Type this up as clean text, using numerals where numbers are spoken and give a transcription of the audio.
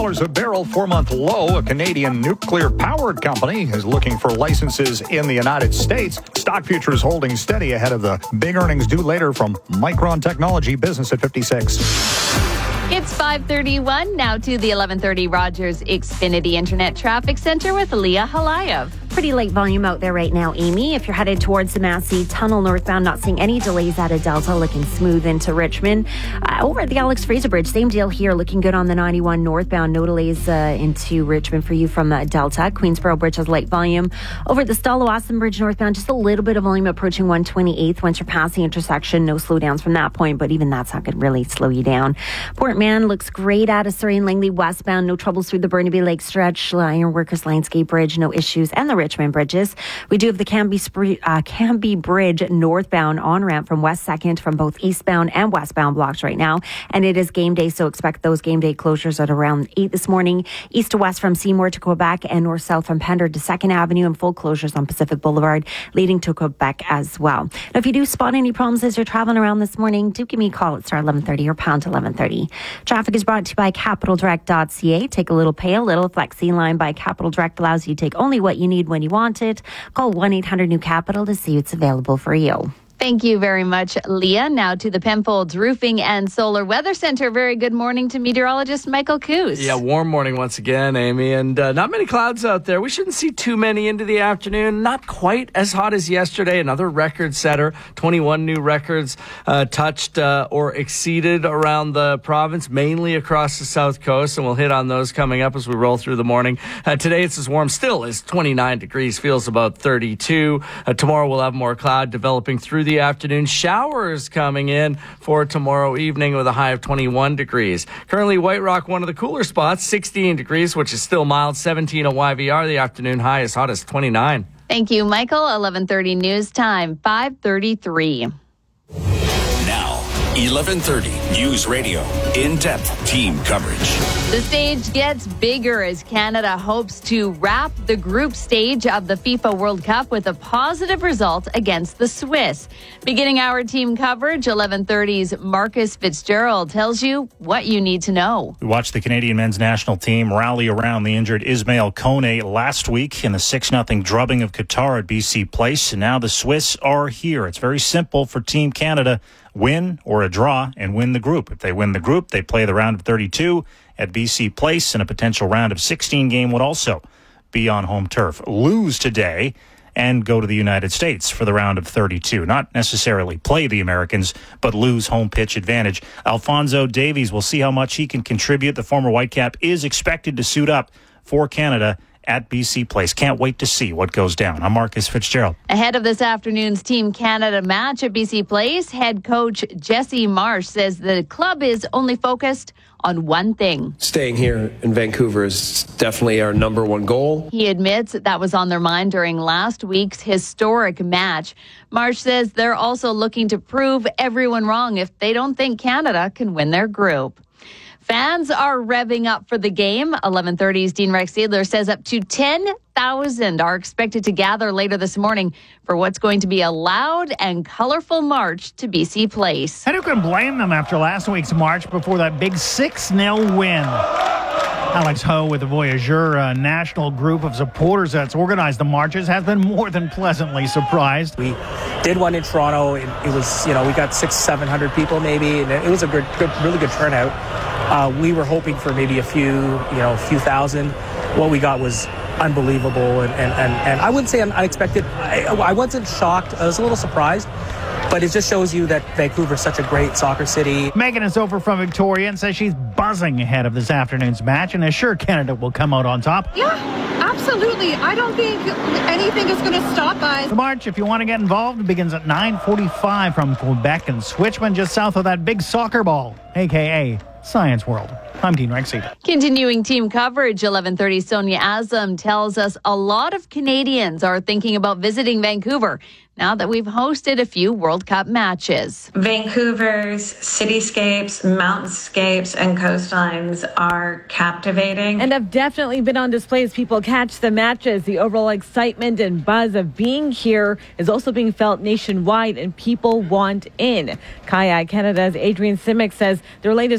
A barrel, 4-month low. A Canadian nuclear-powered company is looking for licenses in the United States. Stock futures holding steady ahead of the big earnings due later from Micron Technology. Business at 56. It's 5:31 now to the 11:30 Rogers Xfinity Internet Traffic Center with Leah Halayev. Pretty light volume out there right now, Amy. If you're headed towards the Massey Tunnel northbound, not seeing any delays out of Delta, looking smooth into Richmond. Over at the Alex Fraser Bridge, same deal here, looking good on the 91 northbound. No delays into Richmond for you from Delta. Queensboro Bridge has light volume. Over at the Stella-Wasson Bridge northbound, just a little bit of volume approaching 128th. Once you're past the intersection, no slowdowns from that point, but even that's not going to really slow you down. Port Mann looks great out of Surrey and Langley westbound. No troubles through the Burnaby Lake stretch. Ironworkers Landscape Bridge, no issues. And the Richmond bridges. We do have the Cambie Bridge northbound on-ramp from West 2nd from both eastbound and westbound blocks right now. And it is game day, so expect those game day closures at around 8 this morning. East to west from Seymour to Quebec and north-south from Pender to 2nd Avenue, and full closures on Pacific Boulevard leading to Quebec as well. Now, if you do spot any problems as you're traveling around this morning, do give me a call at star 1130 or pound 1130. Traffic is brought to you by CapitalDirect.ca. Take a little, pay a little. Flexi line by Capital Direct allows you to take only what you need when you want it. Call 1-800-NEW-CAPITAL to see what's available for you. Thank you very much, Leah. Now to the Penfolds Roofing and Solar Weather Center. Very good morning to meteorologist Michael Coos. Yeah, warm morning once again, Amy, and not many clouds out there. We shouldn't see too many into the afternoon. Not quite as hot as yesterday. Another record setter. 21 new records touched or exceeded around the province, mainly across the south coast, and we'll hit on those coming up as we roll through the morning. Today it's as warm still as 29 degrees, feels about 32. Tomorrow we'll have more cloud developing through the afternoon. Showers coming in for tomorrow evening with a high of 21 degrees. Currently, White Rock, one of the cooler spots, 16 degrees, which is still mild. 17 at YVR. The afternoon high as hot as 29. Thank you, Michael. 11:30 news time, 5:33. Now, 11:30 News Radio. In-depth team coverage. The stage gets bigger as Canada hopes to wrap the group stage of the FIFA World Cup with a positive result against the Swiss. Beginning our team coverage, 11:30's Marcus Fitzgerald tells you what you need to know. We watched the Canadian men's national team rally around the injured Ismail Kone last week in the 6-0 drubbing of Qatar at BC Place, and now the Swiss are here. It's very simple for Team Canada. Win or a draw and win the group. If they win the group, they play the round of 32 at BC Place, and a potential round of 16 game would also be on home turf. Lose today and go to the United States for the round of 32. Not necessarily play the Americans, but lose home pitch advantage. Alphonso Davies, will see how much he can contribute. The former Whitecap is expected to suit up for Canada at BC Place. Can't wait to see what goes down. I'm Marcus Fitzgerald. Ahead of this afternoon's Team Canada match at BC Place, head coach Jesse Marsh says the club is only focused on one thing. Staying here in Vancouver is definitely our number one goal. He admits that was on their mind during last week's historic match. Marsh says they're also looking to prove everyone wrong if they don't think Canada can win their group. Fans are revving up for the game. 11:30's Dean Rex Seidler says up to 10,000 are expected to gather later this morning for what's going to be a loud and colorful march to BC Place. And who can blame them after last week's march before that big 6-0 win? Alex Ho with the Voyageur, a national group of supporters that's organized the marches, has been more than pleasantly surprised. We did one in Toronto. It was, we got 600-700 people maybe, and it was a really good turnout. We were hoping for maybe a few thousand. What we got was unbelievable, and I wouldn't say unexpected. I wasn't shocked. I was a little surprised. But it just shows you that Vancouver is such a great soccer city. Megan is over from Victoria and says she's buzzing ahead of this afternoon's match and is sure Canada will come out on top. Yeah, absolutely. I don't think anything is going to stop us. The march, if you want to get involved, begins at 9:45 from Quebec and Switchman, just south of that big soccer ball, a.k.a. Science World. I'm Dean Rexy. Continuing team coverage, 11:30 Sonia Azam tells us a lot of Canadians are thinking about visiting Vancouver now that we've hosted a few World Cup matches. Vancouver's cityscapes, mountainscapes, and coastlines are captivating. And have definitely been on display as people catch the matches. The overall excitement and buzz of being here is also being felt nationwide, and people want in. Kayak Canada's Adrian Simic says their latest